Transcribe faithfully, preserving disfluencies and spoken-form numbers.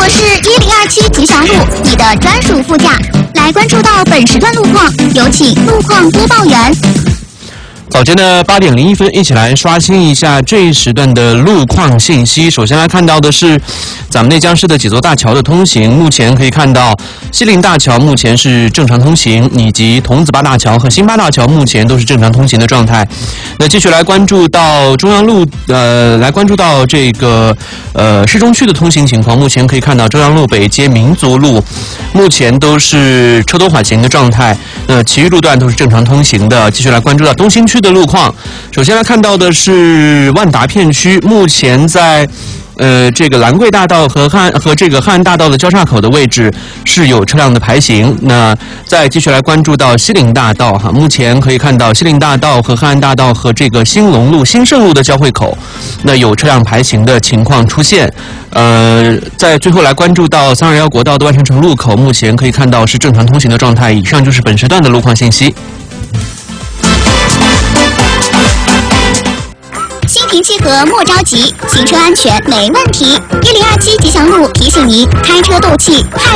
我是一零二七吉祥路，你的专属副驾。来关注到本时段路况，有请路况播报员。 早间的八点零一分，一起来刷新一下这一时段的路况信息。首先来看到的是咱们内江市的几座大桥的通行，目前可以看到西陵大桥目前是正常通行，以及桐梓坝大桥和新八大桥目前都是正常通行的状态。那继续来关注到中央路，呃，来关注到这个呃市中区的通行情况。目前可以看到中央路北接民族路，目前都是车多缓行的状态。那其余路段都是正常通行的。继续来关注到东新区的路况，首先来看到的是万达片区，目前在呃这个兰桂大道和汉和这个汉安大道的交叉口的位置是有车辆的排行。那再继续来关注到西陵大道哈，目前可以看到西陵大道和汉安大道和这个兴隆路、兴盛路的交汇口，那有车辆排行的情况出现。呃，在最后来关注到三二幺国道的万盛城路口，目前可以看到是正常通行的状态。以上就是本时段的路况信息。 心平气和莫着急，行车安全没问题。一零二七吉祥路提醒您：开车斗气害